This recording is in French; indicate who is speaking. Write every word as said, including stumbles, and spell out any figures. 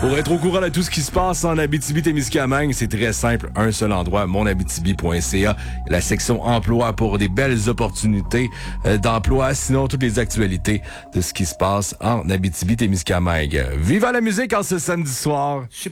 Speaker 1: Pour être au courant de tout ce qui se passe en Abitibi-Témiscamingue, c'est très simple. Un seul endroit, mon abitibi point c a. La section emploi pour des belles opportunités euh, d'emploi. Sinon, toutes les actualités de ce qui se passe en Abitibi-Témiscamingue. Vive la musique en ce samedi soir!